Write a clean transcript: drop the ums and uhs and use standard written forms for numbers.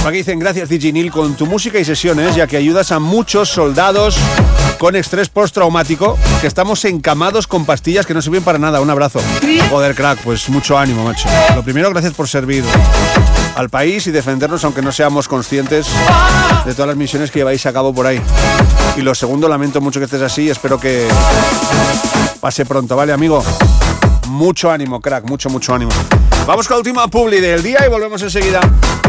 Aquí dicen, gracias DJ Neil con tu música y sesiones, ya que ayudas a muchos soldados con estrés postraumático que estamos encamados con pastillas que no sirven para nada. Un abrazo. Joder, crack, pues mucho ánimo, macho. Lo primero, gracias por servir al país y defendernos, aunque no seamos conscientes de todas las misiones que lleváis a cabo por ahí. Y lo segundo, lamento mucho que estés así y espero que pase pronto, ¿vale, amigo? Mucho ánimo, crack, mucho ánimo. Vamos con la última publi del día y volvemos enseguida.